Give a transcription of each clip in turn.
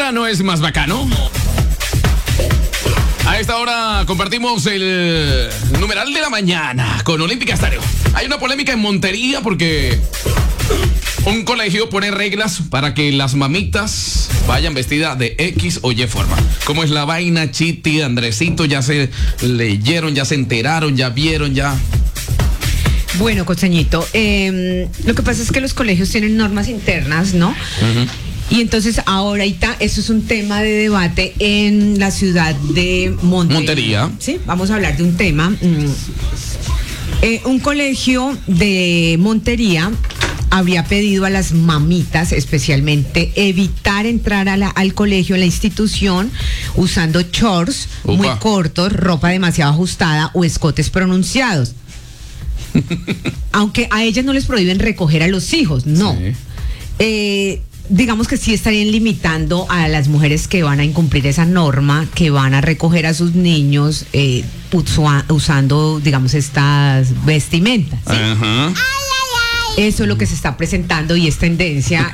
temprano es más bacano. A esta hora compartimos el numeral de la mañana con Olímpica Estéreo. Hay una polémica en Montería porque un colegio pone reglas para que las mamitas vayan vestidas de X o Y forma. ¿Cómo es la vaina, Chiti, Andresito? Ya se leyeron, ya se enteraron, ya vieron, ya... Bueno, Costeñito, lo que pasa es que los colegios tienen normas internas, ¿no? Uh-huh. Y entonces ahorita eso es un tema de debate en la ciudad de Montería. Sí, vamos a hablar de un tema. Un colegio de Montería habría pedido a las mamitas especialmente evitar entrar al colegio, a la institución, usando shorts muy cortos, ropa demasiado ajustada o escotes pronunciados. Aunque a ellas no les prohíben recoger a los hijos, no. Sí. Digamos que sí estarían limitando a las mujeres que van a incumplir esa norma, que van a recoger a sus niños usando, digamos, estas vestimentas, ¿sí? Uh-huh. Eso es lo que se está presentando y es tendencia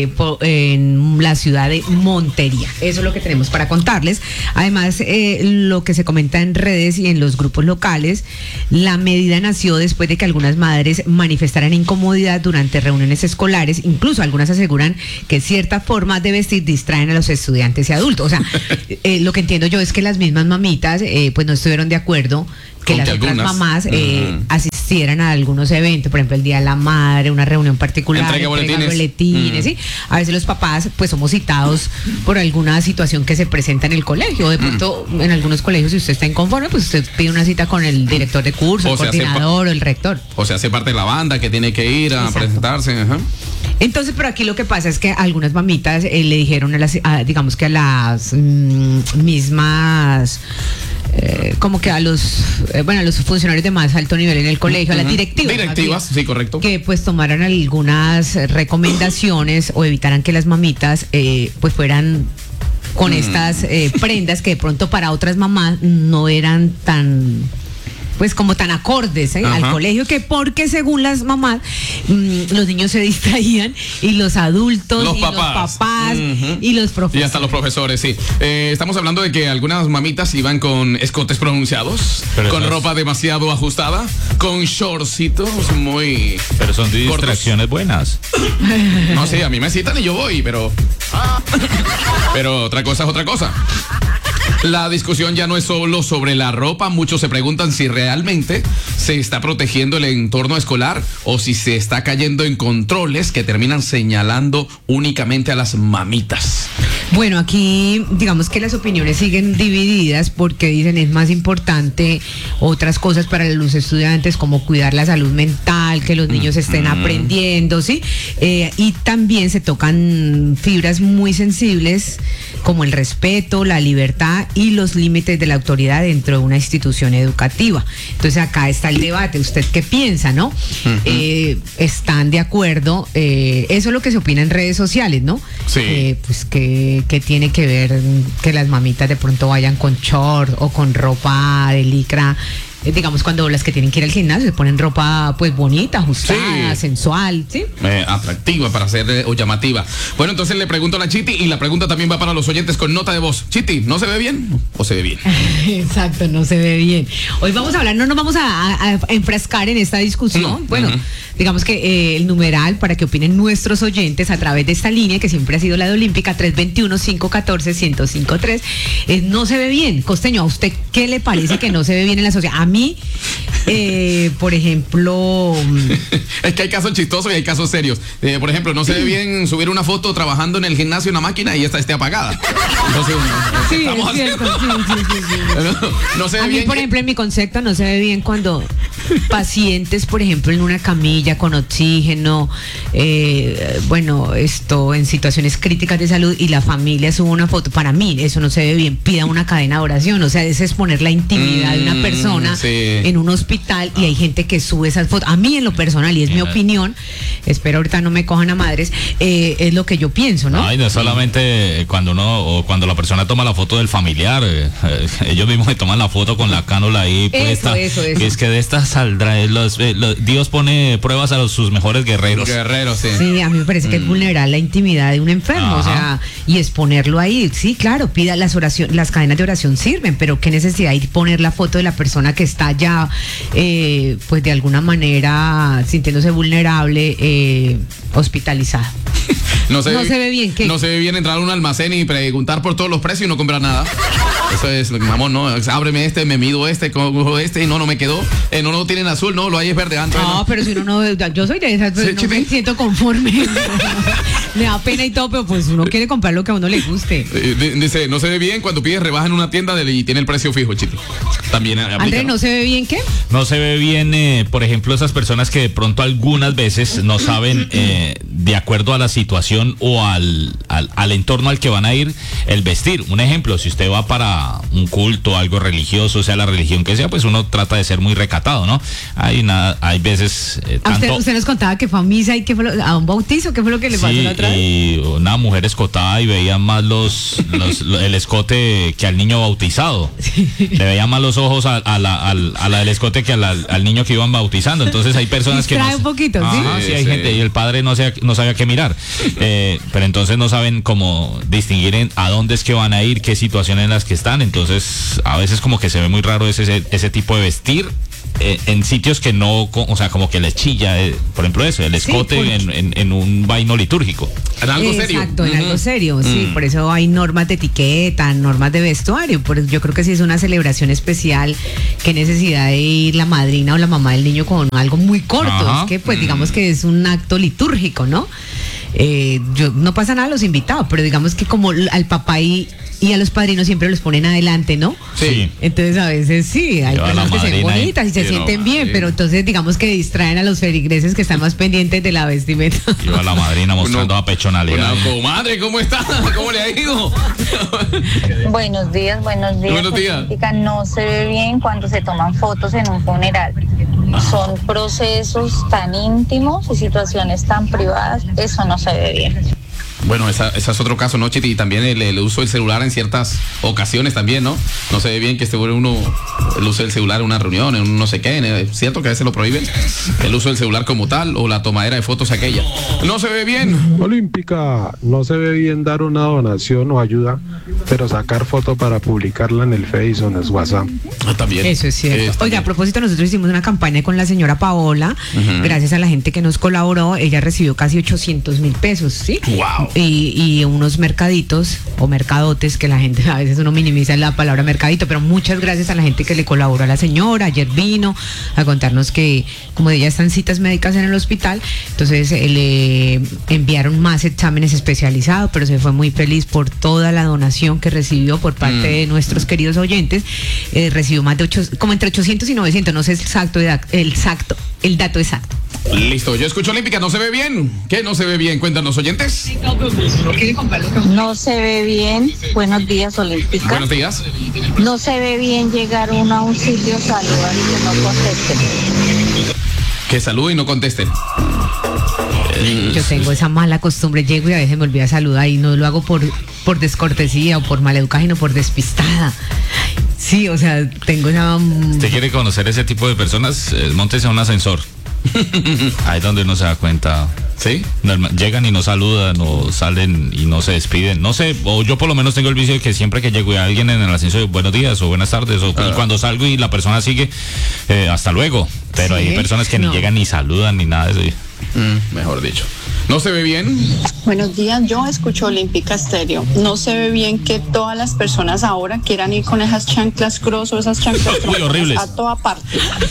en la ciudad de Montería. Eso es lo que tenemos para contarles. Además, lo que se comenta en redes y en los grupos locales, la medida nació después de que algunas madres manifestaran incomodidad durante reuniones escolares. Incluso algunas aseguran que cierta forma de vestir distraen a los estudiantes y adultos. O sea, lo que entiendo yo es que las mismas mamitas pues no estuvieron de acuerdo que las otras mamás asistieran a algunos eventos, por ejemplo el Día de la Madre, una reunión particular, entrega boletines, ¿sí? A veces los papás pues somos citados por alguna situación que se presenta en el colegio. De pronto en algunos colegios, si usted está inconforme, pues usted pide una cita con el director de curso, el coordinador o el rector. O sea, hace parte de la banda que tiene que ir a presentarse. Ajá. Entonces, pero aquí lo que pasa es que algunas mamitas le dijeron digamos que a las mismas como que a los funcionarios de más alto nivel en el colegio, a las directivas, sí, correcto, que pues tomaran algunas recomendaciones o evitaran que las mamitas pues fueran con estas prendas que de pronto para otras mamás no eran tan pues como tan acordes al colegio, que porque según las mamás los niños se distraían y los adultos los papás y los profesores. Y hasta los profesores, sí. Estamos hablando de que algunas mamitas iban con escotes pronunciados, con ropa demasiado ajustada, con shortcitos muy... Pero son distracciones buenas. No sé, a mí me citan y yo voy, pero otra cosa es otra cosa. La discusión ya no es solo sobre la ropa. Muchos se preguntan si realmente se está protegiendo el entorno escolar o si se está cayendo en controles que terminan señalando únicamente a las mamitas. Bueno, aquí digamos que las opiniones siguen divididas porque dicen es más importante otras cosas para los estudiantes como cuidar la salud mental, que los niños estén aprendiendo, ¿sí? Y también se tocan fibras muy sensibles como el respeto, la libertad y los límites de la autoridad dentro de una institución educativa. Entonces acá está el debate. ¿Usted qué piensa, no? ¿Están de acuerdo? Eso es lo que se opina en redes sociales, ¿no? Sí. Pues que tiene que ver que las mamitas de pronto vayan con short o con ropa de licra. Digamos, cuando las que tienen que ir al gimnasio se ponen ropa pues bonita, ajustada, sensual, ¿sí? Atractiva para ser o llamativa. Bueno, entonces le pregunto a la Chiti y la pregunta también va para los oyentes con nota de voz. Chiti, ¿no se ve bien o se ve bien? Exacto, no se ve bien. Hoy vamos a hablar, no nos vamos a enfrascar en esta discusión. No. Bueno, digamos que el numeral para que opinen nuestros oyentes a través de esta línea que siempre ha sido la de Olímpica 321-514-1053 no se ve bien. Costeño, ¿a usted qué le parece que no se ve bien en la sociedad? A mí, por ejemplo... Es que hay casos chistosos y hay casos serios. Por ejemplo, no se ve bien subir una foto trabajando en el gimnasio en una máquina y esta esté apagada. Entonces, sí, es cierto, sí. No se ve a mí, bien. Por ejemplo, en mi concepto no se ve bien cuando pacientes, por ejemplo, en una camilla con oxígeno, en situaciones críticas de salud y la familia sube una foto. Para mí eso no se ve bien. Pida una cadena de oración. O sea, es exponer la intimidad de una persona en un hospital y hay gente que sube esas fotos. A mí en lo personal, y es mi opinión, espero ahorita no me cojan a madres, es lo que yo pienso, ¿no? Ay, no solamente cuando la persona toma la foto del familiar, ellos mismos se toman la foto con la cánula ahí puesta. Eso. Que es que de estas saldrá. Dios pone pruebas a sus mejores guerreros. Guerreros, sí. Sí, a mí me parece que es vulnerar la intimidad de un enfermo, Ajá. o sea, y exponerlo ahí. Sí, claro, pida las cadenas de oración sirven, pero qué necesidad de poner la foto de la persona que está ya, pues de alguna manera sintiéndose vulnerable, hospitalizada. No se ve bien, ¿qué? No se ve bien entrar a un almacén y preguntar por todos los precios y no comprar nada. Eso es, mamón, ¿no? Ábreme me mido cojo y no me quedó. No lo tienen azul, no, lo hay es verde antes. No, pero si uno no, yo soy de esas, pero Sí, no me siento conforme. Me da pena y todo, pero pues uno quiere comprar lo que a uno le guste. Dice, no se ve bien cuando pides rebaja en una tienda y tiene el precio fijo, Chiti. También aplica, André, ¿no se ve bien qué? No se ve bien, por ejemplo, esas personas que de pronto algunas veces no saben, de acuerdo a la situación o al entorno al que van a ir, el vestir. Un ejemplo, si usted va para un culto, algo religioso, sea la religión que sea, pues uno trata de ser muy recatado, ¿no? Hay veces Usted nos contaba que fue a misa y que fue a un bautizo, ¿qué fue lo que le pasó la otra vez? Y una mujer escotada y veía más el escote que al niño bautizado. Sí. Le veía más los ojos a la del escote que al niño que iban bautizando. Entonces hay personas que un poquito, ¿sí? Sí, hay gente y el padre no sabía qué mirar. Pero entonces no saben cómo distinguir a dónde es que van a ir, qué situaciones en las que están. Entonces a veces como que se ve muy raro ese tipo de vestir. En sitios que no, o sea, como que les chilla, por ejemplo eso, el escote en un vaino litúrgico. En algo serio. Exacto, en algo serio, sí, por eso hay normas de etiqueta, normas de vestuario, yo creo que si es una celebración especial, qué necesidad de ir la madrina o la mamá del niño con algo muy corto. Ajá. Es que pues digamos que es un acto litúrgico, ¿no? No pasa nada a los invitados, pero digamos que como al papá y a los padrinos siempre los ponen adelante, ¿no? Sí. Entonces a veces sí, hay personas que se ven bonitas y se sienten bien, pero entonces digamos que distraen a los feligreses que están más pendientes de la vestimenta. Iba la madrina mostrando apechonalidad. Comadre, ¿cómo está? ¿Cómo le ha ido? Buenos días. Buenos días. No se ve bien cuando se toman fotos en un funeral. Son procesos tan íntimos y situaciones tan privadas, eso no se ve bien. Bueno, esa es otro caso, ¿no, Chiti? Y también el uso del celular en ciertas ocasiones también, ¿no? No se ve bien que uno el uso del celular en una reunión, en un no sé qué. ¿Es cierto que a veces lo prohíben? El uso del celular como tal o la tomadera de fotos aquella. No se ve bien. Olímpica, no se ve bien dar una donación o ayuda, pero sacar foto para publicarla en el Face o en el WhatsApp. También. Eso es cierto. Oiga, a propósito, nosotros hicimos una campaña con la señora Paola. Gracias a la gente que nos colaboró, ella recibió casi 800,000 pesos, ¿sí? ¡Wow! Y unos mercaditos o mercadotes que la gente, a veces uno minimiza la palabra mercadito, pero muchas gracias a la gente que le colaboró a la señora. Ayer vino a contarnos que como ella está en citas médicas en el hospital, entonces le enviaron más exámenes especializados, pero se fue muy feliz por toda la donación que recibió por parte de nuestros queridos oyentes. Recibió más de como entre 800 y 900, no sé el dato exacto. Listo, yo escucho Olímpica, ¿no se ve bien? ¿Qué no se ve bien? Cuéntanos, oyentes. No se ve bien. Buenos días, Olímpica. Buenos días. No se ve bien llegar uno a un sitio, saludar y que no contesten. Que salude y no contesten. Yo tengo esa mala costumbre, llego y a veces me olvida saludar y no lo hago por descortesía o por maleducaje, sino por despistada. Sí, o sea, tengo esa... ¿Usted quiere conocer ese tipo de personas? Móntese a un ascensor. Ahí es donde uno se da cuenta. ¿Sí? Llegan y no saludan o salen y no se despiden. No sé, o yo por lo menos tengo el vicio de que siempre que llego y a alguien en el ascensor, buenos días o buenas tardes, y cuando salgo y la persona sigue, hasta luego. Pero ¿sí? Hay personas que ni llegan ni saludan ni nada de eso. Mejor dicho. ¿No se ve bien? Buenos días, yo escucho Olímpica Estéreo. No se ve bien que todas las personas ahora quieran ir con esas chanclas cross o esas chanclas muy horribles. A toda parte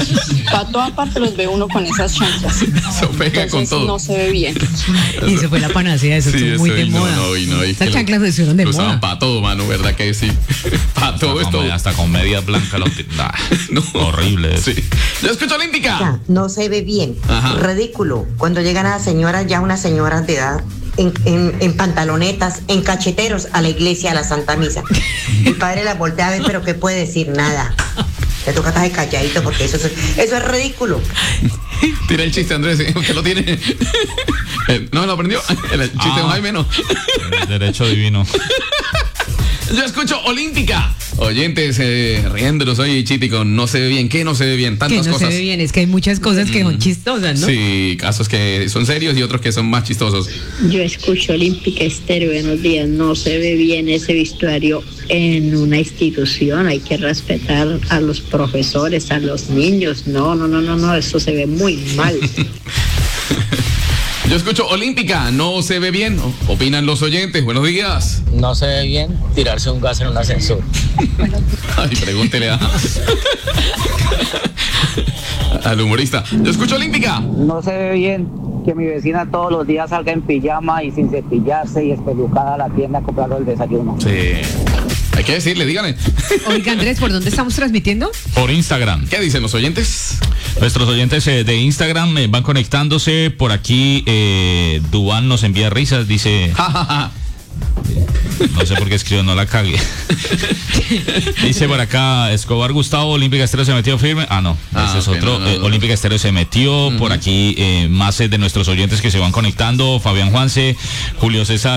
los ve uno con esas chanclas. Eso pega. Entonces, con todo. No se ve bien. Y eso fue la panacea, eso estuvo muy de moda. Esas chanclas se hicieron de moda. Usaban para todo, mano, ¿verdad que sí? Para todo esto. Hasta con medias blancas. No. Horrible. Sí. Yo escucho Olímpica. No se ve bien. Ajá. Ridículo. Cuando llegan a señoras, ya unas señoras de edad, en pantalonetas, en cacheteros a la iglesia, a la Santa Misa. El padre la voltea a ver, pero ¿qué puede decir? Nada. Le toca estar calladito porque eso es ridículo. Tira el chiste, Andrés, que lo tiene. ¿No lo aprendió? El chiste de Jaime, ¿no? El derecho divino. Yo escucho Olímpica. Oyentes riéndonos, oye, Chitico, no se ve bien. ¿Qué no se ve bien? Tantas que no cosas. se ve bien, es que hay muchas cosas que son chistosas, ¿no? Sí, casos que son serios y otros que son más chistosos. Yo escucho Olímpica Estéreo, buenos días. No se ve bien ese vestuario en una institución. Hay que respetar a los profesores, a los niños. No, eso se ve muy mal. Yo escucho Olímpica, no se ve bien. Opinan los oyentes. Buenos días. No se ve bien tirarse un gas en un ascensor. Ay, pregúntele al humorista. Yo escucho Olímpica. No se ve bien que mi vecina todos los días salga en pijama y sin cepillarse y espelucada a la tienda a comprarle el desayuno. Sí. Hay que decirle, díganle. Oiga, Andrés, ¿por dónde estamos transmitiendo? Por Instagram. ¿Qué dicen los oyentes? Nuestros oyentes de Instagram van conectándose. Por aquí, Dubán nos envía risas, dice... No sé por qué escribió, no la cague. Dice por acá, Escobar Gustavo, Olímpica Estéreo se metió firme. No, ese es otro. No. Olímpica Estéreo se metió. Por aquí, más de nuestros oyentes que se van conectando. Fabián Juanse, Julio César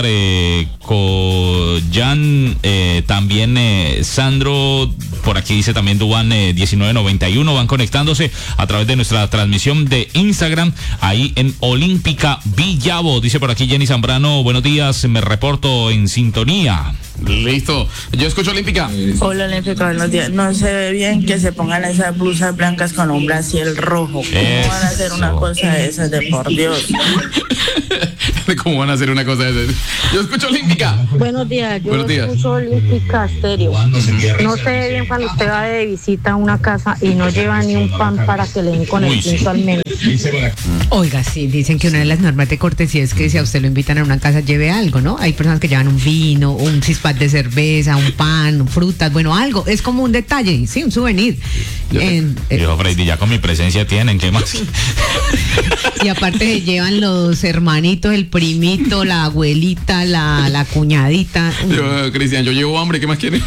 Collán, también Sandro. Por aquí dice también Dubán 1991. Van conectándose a través de nuestra transmisión de Instagram, ahí en Olímpica Villavo. Dice por aquí Jenny Zambrano, buenos días, me reporto en sintonía. Listo, yo escucho Olímpica. Hola Olímpica, buenos días. No se ve bien que se pongan esas blusas blancas con un brasier rojo. ¿Cómo van a hacer una cosa de esas, de por Dios? ¿Cómo van a hacer una cosa de esas? Yo escucho Olímpica. Buenos días, yo escucho Olímpica Estéreo. No se ve bien cuando usted va de visita a una casa y no lleva ni un pan para que le den con el pinto al menos. Oiga, sí, dicen que una de las normas de cortesía es que si a usted lo invitan a una casa lleve algo, ¿no? Hay personas que llevan un vino, un cispat de cerveza, un pan, frutas, bueno, algo. Es como un detalle, sí, un souvenir. Yo, Freddy, ya con mi presencia tienen, ¿qué más? Y aparte se llevan los hermanitos, el primito, la abuelita, la cuñadita. Yo, Cristian, yo llevo hambre, ¿qué más quieren?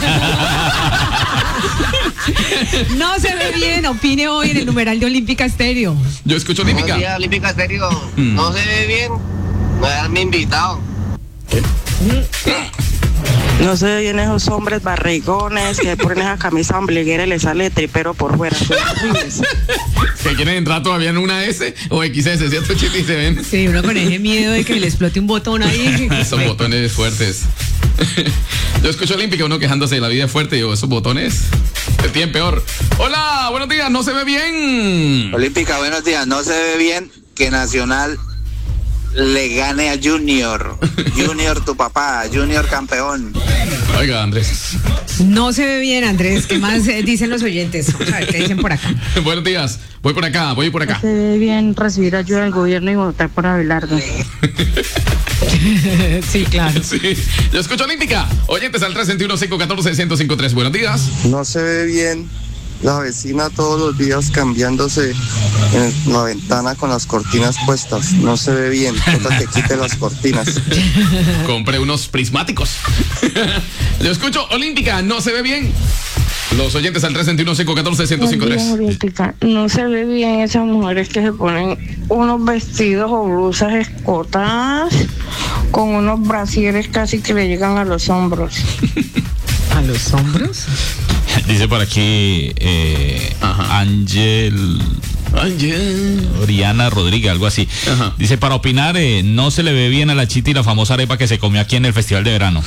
No se ve bien, opine hoy en el numeral de Olímpica Estéreo. Yo escucho Olímpica. Buenos días, Olímpica Estéreo. No se ve bien, voy a darme invitado. No se ve bien esos hombres barrigones que ponen esa camisa ombliguera y le sale tripero por fuera. ¿Que quieren entrar todavía en una S o XS? ¿Cierto, Chiti? ¿Se ven? Sí, uno con ese miedo de que le explote un botón ahí. Esos botones fuertes. Yo escucho Olímpica, uno quejándose de la vida fuerte y yo, esos botones te tienen peor. Hola, buenos días, no se ve bien. Olímpica, buenos días, no se ve bien que Nacional le gane a Junior. Junior, tu papá, Junior campeón. Oiga, Andrés. No se ve bien, Andrés. ¿Qué más dicen los oyentes? Vamos a ver qué dicen por acá. Buenos días. Voy por acá. No se ve bien recibir ayuda del gobierno y votar por Abelardo. Sí, claro. Sí. Yo escucho Olímpica. Oyentes al 321-514-1053. Buenos días. No se ve bien la vecina todos los días cambiándose en la ventana con las cortinas puestas. No se ve bien, toca que quite las cortinas. Compré unos prismáticos. Yo escucho Olímpica, no se ve bien. Los oyentes al 321-514-1053. Olímpica, no se ve bien esas mujeres que se ponen unos vestidos o blusas escotadas con unos brasieres casi que le llegan a los hombros. ¿A los hombros? Dice por aquí Oriana Rodríguez, algo así. Ajá. Dice, para opinar, no se le ve bien a la Chiti la famosa arepa que se comió aquí en el Festival de Verano.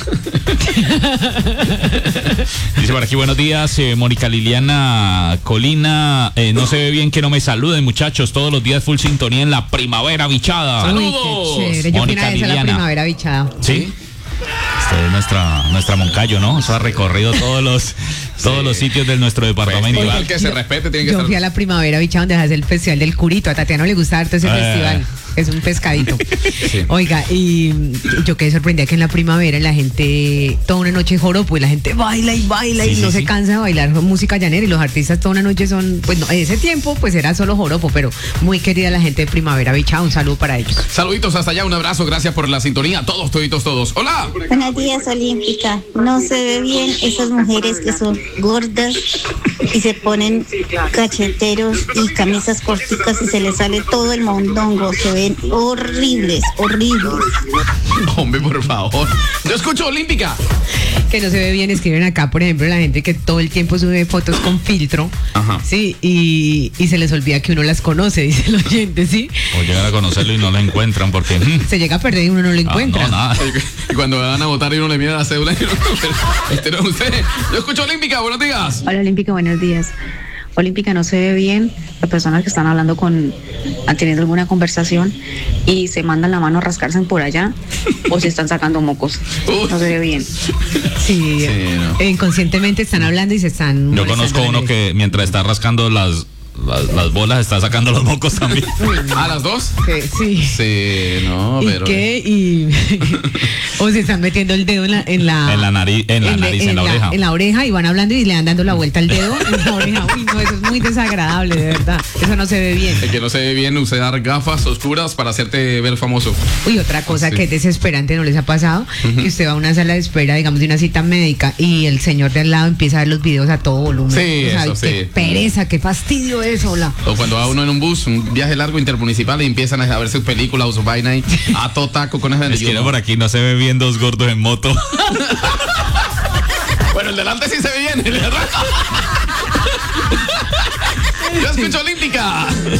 Dice por aquí, buenos días, Mónica Liliana Colina, no se ve bien que no me saluden, muchachos, todos los días full sintonía en la Primavera Bichada. ¡Saludos! Uy, qué chévere. Yo Mónica Liliana. La Primavera Bichada. ¿Sí? Esta es nuestra Moncayo, ¿no? Eso ha recorrido todos los sitios de nuestro departamento. Pues, que se respete, tiene que estar. Yo fui a la Primavera Bichada donde se hace el festival del curito. A Tatiana le gusta harto ese festival. Es un pescadito. Sí. Oiga, y yo quedé sorprendida que en la primavera la gente toda una noche joropo y la gente baila y baila y no se cansa de bailar música llanera y los artistas toda una noche son, pues no, en ese tiempo pues era solo joropo, pero muy querida la gente de Primavera Bichada. Un saludo para ellos. Saluditos hasta allá, un abrazo, gracias por la sintonía. Todos. Hola. Buenos días, Olímpica. No se ve bien esas mujeres que son gordas y se ponen cacheteros y camisas corticas y se les sale todo el mondongo. Se ve bien. Horribles. Hombre, por favor. Yo escucho Olímpica. Que no se ve bien, escriben acá, por ejemplo, la gente que todo el tiempo sube fotos con filtro. Ajá. Sí, y se les olvida que uno las conoce, dice el oyente, ¿sí? O llegan a conocerlo y no lo encuentran porque... Se llega a perder y uno no lo encuentra. No, nada. Y cuando van a votar y uno le mira la cédula y no es usted. Yo escucho Olímpica, buenos días. Hola Olímpica, buenos días. Olímpica, no se ve bien las personas que están hablando teniendo alguna conversación y se mandan la mano a rascarse por allá o se están sacando mocos. No se ve bien. Sí, no. Inconscientemente están hablando y se están... Yo conozco uno que mientras está rascando las bolas está sacando los mocos también. ¿A las dos? Sí. Sí, no, pero... ¿Y qué? O se están metiendo el dedo en la nariz, en la oreja. En la oreja y van hablando y le van dando la vuelta al dedo en la oreja. Uy, no, eso es muy desagradable, de verdad. Eso no se ve bien. El que no se ve bien, usar gafas oscuras para hacerte ver famoso. Uy, otra cosa que es desesperante, ¿no les ha pasado? Que usted va a una sala de espera, digamos, de una cita médica y el señor de al lado empieza a ver los videos a todo volumen. Sí, o sea, eso qué pereza, qué fastidio eso, hola. O cuando va uno en un bus, un viaje largo intermunicipal y empiezan a ver sus películas o su vaina y a todo taco con esa esquina por aquí no se ve bien dos gordos en moto. Bueno, el delante sí se ve bien. Yo escucho Olímpica.